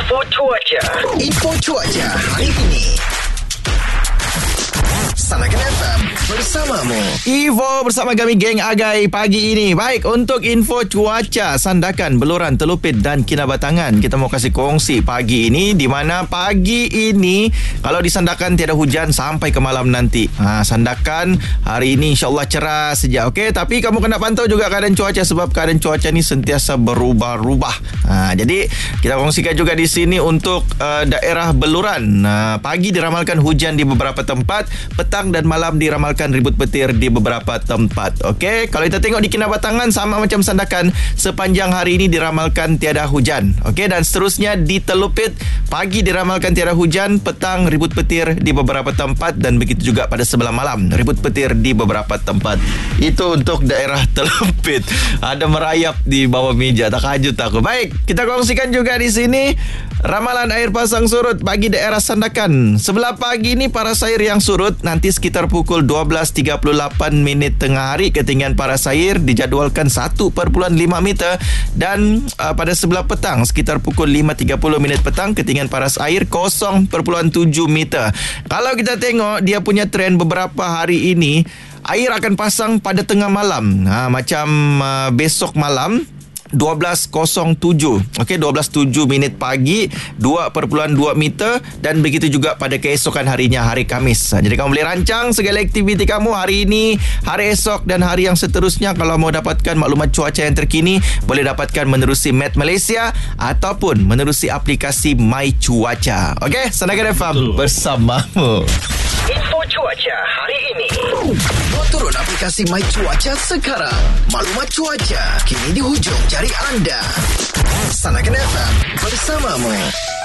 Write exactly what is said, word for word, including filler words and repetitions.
Info cuaca. Info cuaca hari ini. Sanakan F M bersamamu. Info bersama kami geng Agai pagi ini. Baik, untuk info cuaca Sandakan, Beluran, Telupit dan Kinabatangan, kita mau kasih kongsi pagi ini, di mana pagi ini kalau di Sandakan tiada hujan sampai ke malam nanti. Ha, Sandakan hari ini insyaAllah cerah saja. Okey, tapi kamu kena pantau juga keadaan cuaca, sebab keadaan cuaca ni sentiasa berubah-ubah. Ha, jadi kita kongsikan juga di sini untuk uh, daerah Beluran. Uh, pagi diramalkan hujan di beberapa tempat, petang dan malam diramalkan ribut petir di beberapa tempat. Okey, kalau kita tengok di Kinabatangan sama macam Sandakan, sepanjang hari ini diramalkan tiada hujan. Okey, dan seterusnya di Telupit pagi diramalkan tiada hujan, petang ribut petir di beberapa tempat, dan begitu juga pada sebelah malam ribut petir di beberapa tempat. Itu untuk daerah Telupit. Ada merayap di bawah meja, tak kajut aku. Baik, kita kongsikan juga di sini ramalan air pasang surut bagi daerah Sandakan. Sebelah pagi ini paras air yang surut nanti sekitar pukul dua belas tiga puluh lapan minit tengah hari. Ketinggian paras air dijadualkan satu perpuluhan lima meter, dan uh, pada sebelah petang sekitar pukul lima tiga puluh minit petang ketinggian paras air kosong perpuluhan tujuh meter. Kalau kita tengok dia punya trend beberapa hari ini, air akan pasang pada tengah malam. Ha, macam uh, besok malam dua belas tujuh. Okey, dua belas tujuh minit pagi dua perpuluhan dua meter, dan begitu juga pada keesokan harinya, hari Khamis. Jadi kamu boleh rancang segala aktiviti kamu hari ini, hari esok dan hari yang seterusnya. Kalau mau dapatkan maklumat cuaca yang terkini, boleh dapatkan menerusi Met Malaysia ataupun menerusi aplikasi My Cuaca. Okey, Sandakan F M bersamamu. Info cuaca hari ini. Buat turun aplikasi My Cuaca sekarang. Maklumat cuaca kini di hujung jari anda. Sanakan F M bersamamu.